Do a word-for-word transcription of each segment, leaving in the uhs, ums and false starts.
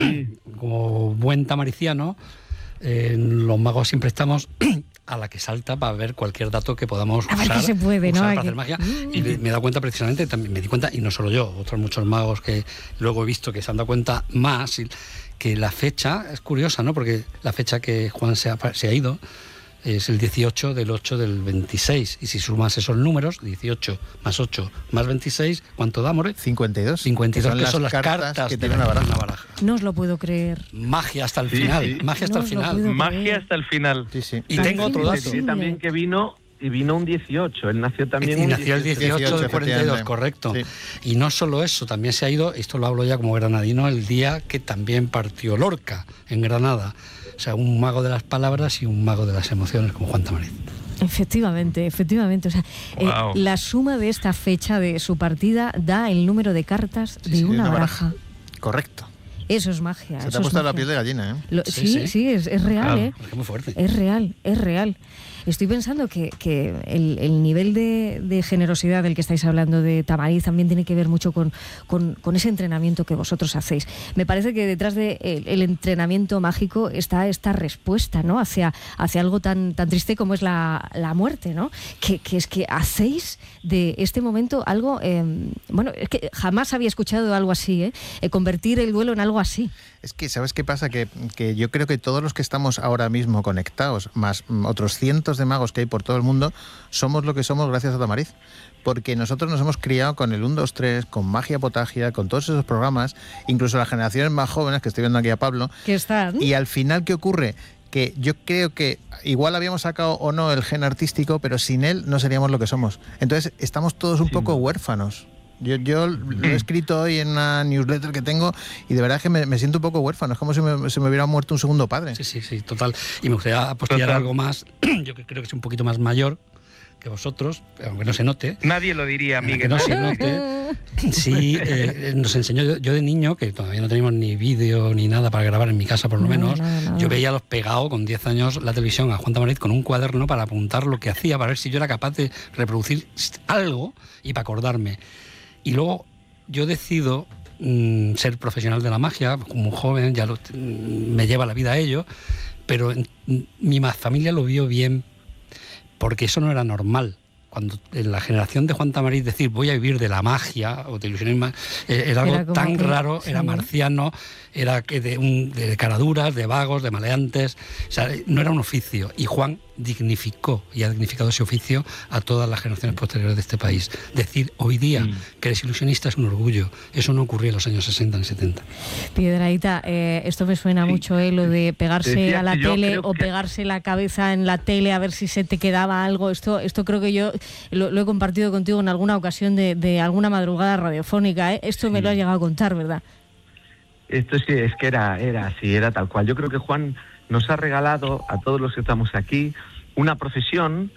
como buen tamariciano, eh, los magos siempre estamos a la que salta para ver cualquier dato que podamos a usar, ver qué se puede, usar ¿no? para que... hacer magia. Y me, me he dado cuenta precisamente, también me di cuenta, y no solo yo, otros muchos magos que luego he visto que se han dado cuenta más, que la fecha es curiosa, ¿no? Porque la fecha que Juan se ha, se ha ido es el dieciocho del ocho del veintiséis, y si sumas esos números, dieciocho más ocho más veintiséis, ¿cuánto da, More? cincuenta y dos. cincuenta y dos, que son las cartas, cartas que de tiene una baraja. baraja. No os lo puedo creer. Magia hasta el Sí, final, sí. magia hasta No el os lo final. puedo Magia creer. hasta el final. Sí, sí. Y tengo otro dato. Sí, También que vino, y vino un dieciocho, él nació también Y un nació el dieciocho, dieciocho, del cuarenta y dos, efectivamente. correcto. Sí. Y no solo eso, también se ha ido, esto lo hablo ya como granadino, el día que también partió Lorca, en Granada. O sea, un mago de las palabras y un mago de las emociones, como Juan Tamariz. Efectivamente, efectivamente. O sea, Wow. eh, la suma de esta fecha de su partida da el número de cartas Sí, de sí, una una baraja. baraja. Correcto. Eso es magia. Se te eso ha es puesto la magia. piel de gallina, ¿eh? Lo- Sí, sí, sí, sí. es, es real, Claro. ¿eh? Es muy fuerte. Es real, es real. Estoy pensando que, que el, el nivel de, de generosidad del que estáis hablando de Tamariz también tiene que ver mucho con, con, con ese entrenamiento que vosotros hacéis. Me parece que detrás del de el entrenamiento mágico está esta respuesta, ¿no? Hacia, hacia algo tan, tan triste como es la, la muerte, ¿no? Que, que es que hacéis de este momento algo... Eh, bueno, es que jamás había escuchado algo así, ¿eh? Eh, convertir el duelo en algo así. Es que, ¿sabes qué pasa? Que, que yo creo que todos los que estamos ahora mismo conectados, más mm, otros cientos de magos que hay por todo el mundo, somos lo que somos gracias a Tamariz. Porque nosotros nos hemos criado con el uno, dos, tres, con Magia Potagia, con todos esos programas, incluso las generaciones más jóvenes, que estoy viendo aquí a Pablo. Que están... Y al final, ¿qué ocurre? Que yo creo que igual habíamos sacado o no el gen artístico, pero sin él no seríamos lo que somos. Entonces, estamos todos un Sí. poco huérfanos. Yo, yo lo he escrito hoy en una newsletter que tengo y de verdad que me, me siento un poco huérfano. Es como si me, se me hubiera muerto un segundo padre. Sí, sí, sí, total. Y me gustaría apostillar Total. algo más. Yo que creo que es un poquito más mayor que vosotros, aunque no se note. Nadie lo diría, Aunque Miguel. no nadie se lo diría. note. Sí, eh, nos enseñó yo, yo de niño, que todavía no teníamos ni vídeo ni nada para grabar en mi casa por lo Nada, menos. nada, nada. Yo veía a los pegados con diez años la televisión a Juan Tamariz con un cuaderno para apuntar lo que hacía, para ver si yo era capaz de reproducir algo y para acordarme. Y luego yo decido mm, ser profesional de la magia, como joven, ya lo, mm, me lleva la vida a ello, pero mm, mi ma- familia lo vio bien, porque eso no era normal. Cuando en la generación de Juan Tamariz decir voy a vivir de la magia o de ilusionismo, eh, era algo Era como tan que- raro, sí. era marciano, era que de, un, de caraduras, de vagos, de maleantes, o sea, no era un oficio. Y Juan dignificó y ha dignificado ese oficio a todas las generaciones posteriores de este país. Decir hoy día Mm. que eres ilusionista es un orgullo. Eso no ocurría en los años sesenta ni setenta. Piedrahita, eh, esto me suena Sí. mucho, eh, lo de pegarse Decía a la que yo tele creo o que- pegarse la cabeza en la tele a ver si se te quedaba algo. Esto, esto creo que yo lo, lo he compartido contigo en alguna ocasión de, de alguna madrugada radiofónica. ¿eh? Esto me lo has llegado a contar, ¿verdad? Esto sí, es que era, era así, era tal cual. Yo creo que Juan nos ha regalado a todos los que estamos aquí una profesión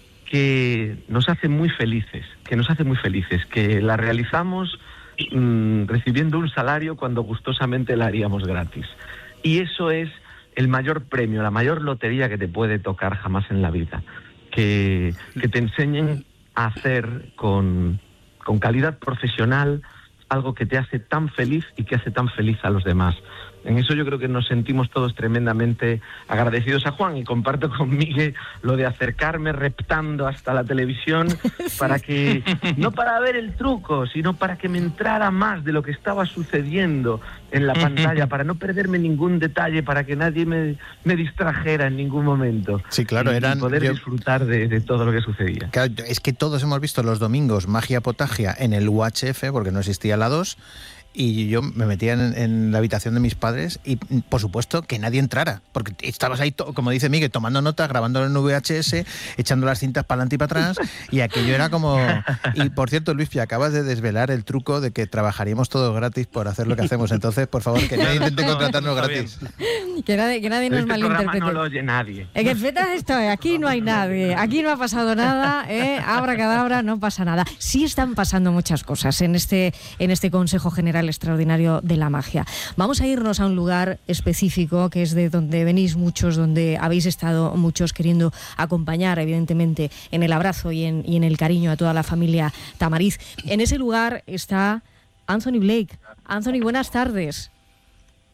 que nos hace muy felices, que nos hace muy felices, que la realizamos mmm, recibiendo un salario cuando gustosamente la haríamos gratis. Y eso es el mayor premio, la mayor lotería que te puede tocar jamás en la vida. Que, que te enseñen a hacer con, con calidad profesional algo que te hace tan feliz y que hace tan feliz a los demás. En eso yo creo que nos sentimos todos tremendamente agradecidos a Juan, y comparto con Miguel lo de acercarme reptando hasta la televisión para que, no para ver el truco, sino para que me entrara más de lo que estaba sucediendo en la pantalla, para no perderme ningún detalle, para que nadie me, me distrajera en ningún momento. Sí, claro, y, eran- y poder yo- disfrutar de, de todo lo que sucedía. Claro, es que todos hemos visto los domingos Magia Potagia en el U H F, porque no existía la dos, y yo me metía en, en la habitación de mis padres y, por supuesto, que nadie entrara, porque estabas ahí, to- como dice Miguel, tomando notas, grabándolo en V H S, echando las cintas para adelante y para atrás, y aquello era como... Y, por cierto, Luis, acabas de desvelar el truco de que trabajaríamos todos gratis por hacer lo que hacemos, entonces, por favor, que nadie intente contratarnos Está gratis. Que nadie, que nadie nos Este programa malinterprete. no lo oye nadie. Es que feta esto, eh, aquí no hay nadie, aquí no ha pasado nada, eh, abracadabra, no pasa nada. Sí están pasando muchas cosas en este, en este Consejo General Extraordinario de la Magia. Vamos a irnos a un lugar específico, que es de donde venís muchos, donde habéis estado muchos queriendo acompañar, evidentemente, en el abrazo y en, y en el cariño a toda la familia Tamariz. En ese lugar está Anthony Blake. Anthony, buenas tardes.